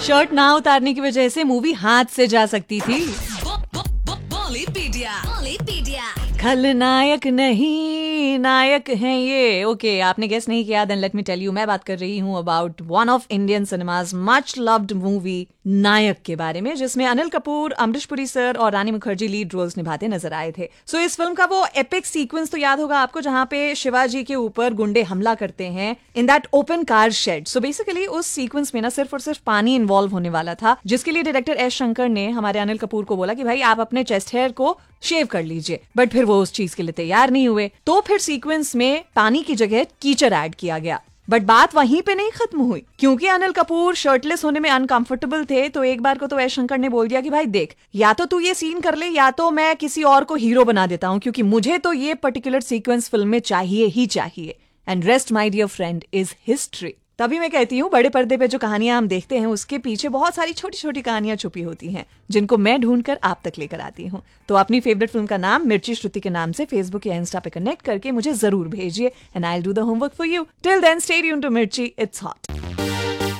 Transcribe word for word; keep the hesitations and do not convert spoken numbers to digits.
Shirt ना उतारने की वजह से मूवी हाथ से जा सकती थी। खलनायक नहीं नायक हैं ये। ओके, आपने गेस नहीं किया, then let me tell you, मैं बात कर रही हूँ about one of Indian cinemas much loved movie नायक के बारे में, जिसमें अनिल कपूर, अमरीश पुरी सर और रानी मुखर्जी लीड रोल्स निभाते नजर आए थे। सो so, इस फिल्म का वो एपिक सीक्वेंस तो याद होगा आपको, जहाँ पे शिवाजी के ऊपर गुंडे हमला करते हैं in that open car shed. So basically उस सीक्वेंस में ना सिर्फ और सिर्फ पानी इन्वॉल्व होने वाला था, जिसके लिए डायरेक्टर एस शंकर ने हमारे अनिल कपूर को बोला कि भाई आप अपने चेस्ट हेयर को शेव कर लीजिए, बट फिर वो उस चीज के लिए तैयार नहीं हुए। तो फिर सीक्वेंस में पानी की जगह कीचड़ ऐड किया गया। बट बात वहीं पे नहीं खत्म हुई, क्योंकि अनिल कपूर शर्टलेस होने में अनकंफर्टेबल थे। तो एक बार को तो एस शंकर ने बोल दिया कि भाई देख, या तो तू ये सीन कर ले या तो मैं किसी और को हीरो बना देता हूँ, क्योंकि मुझे तो ये पर्टिकुलर सीक्वेंस फिल्म में चाहिए ही चाहिए। And rest my dear friend is history. तभी मैं कहती हूँ बड़े पर्दे पे जो कहानियां हम देखते हैं उसके पीछे बहुत सारी छोटी छोटी कहानियां छुपी होती हैं, जिनको मैं ढूंढकर आप तक लेकर आती हूँ। तो अपनी फेवरेट फिल्म का नाम मिर्ची श्रुति के नाम से फेसबुक या इंस्टा पे कनेक्ट करके मुझे जरूर भेजिए, and I will do the homework for you. Till then stay tuned to मिर्ची, इट्स हॉट।